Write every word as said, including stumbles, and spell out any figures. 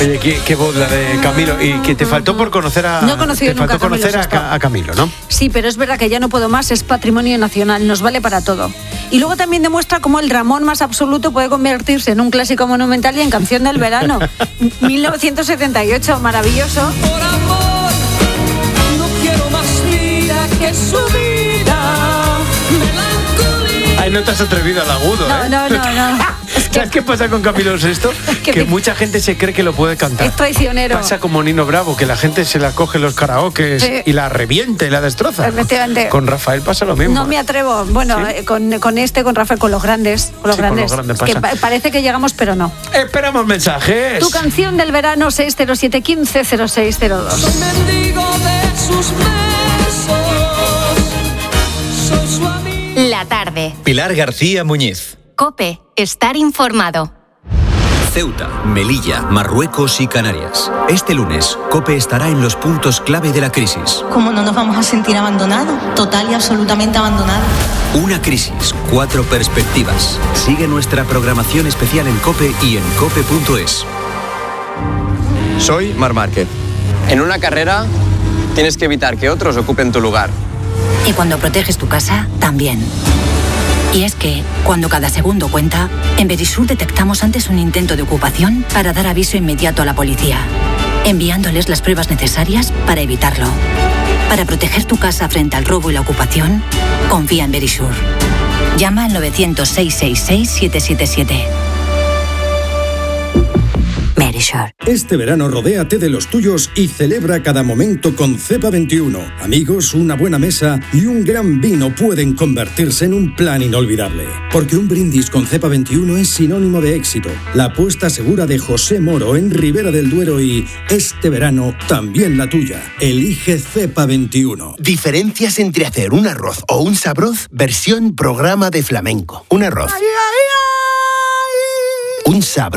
Oye, qué, qué voz la de Camilo. Y que te faltó por conocer a... No he conocido te nunca faltó a Camilo conocer a, Sesto. Ca- a Camilo, ¿no? Sí, pero es verdad que Ya no puedo más, es patrimonio nacional, nos vale para todo. Y luego también demuestra cómo el Ramón más absoluto puede convertirse en un clásico monumental y en canción del verano. mil novecientos setenta y ocho, maravilloso. Por amor, no quiero más vida que su vida. Melancolía. Ay, no te has atrevido al agudo, No, ¿eh? no, no, no. Es que ¿Sabes qué pasa con Camilo Sesto? Que Que me- mucha gente se cree que lo puede cantar. es traicionero. Pasa como Nino Bravo, que la gente se la coge en los karaokes Sí. y la revienta y la destroza. Efectivamente. Con Rafael pasa lo mismo. No me atrevo. Bueno, ¿Sí? eh, con, con este, con Rafael, con los grandes. Con los Sí, con grandes. los grandes Es que pasa. pa- parece que llegamos, pero no. Esperamos mensajes. Tu canción del verano, seis cero siete, uno cinco cero seis cero dos. Soy mendigo de sus besos. Soy su amigo. La tarde. Pilar García Muñiz. COPE. Estar informado. Ceuta, Melilla, Marruecos y Canarias. Este lunes, COPE estará en los puntos clave de la crisis. ¿Cómo no nos vamos a sentir abandonados? Total y absolutamente abandonados. Una crisis, cuatro perspectivas. Sigue nuestra programación especial en COPE y en cope punto es. Soy Mar Márquez. En una carrera tienes que evitar que otros ocupen tu lugar. Y cuando proteges tu casa, también. Y es que, cuando cada segundo cuenta, en Verisur detectamos antes un intento de ocupación para dar aviso inmediato a la policía, enviándoles las pruebas necesarias para evitarlo. Para proteger tu casa frente al robo y la ocupación, confía en Verisur. Llama al novecientos, seiscientos sesenta y seis, siete siete siete. Verisur. Este verano rodéate de los tuyos y celebra cada momento con Cepa veintiuno. Amigos, una buena mesa y un gran vino pueden convertirse en un plan inolvidable. Porque un brindis con Cepa veintiuno es sinónimo de éxito. La apuesta segura de José Moro en Ribera del Duero y este verano también la tuya. Elige Cepa veintiuno. Diferencias entre hacer un arroz o un sabroz versión programa de flamenco. Un arroz. Un sabroz.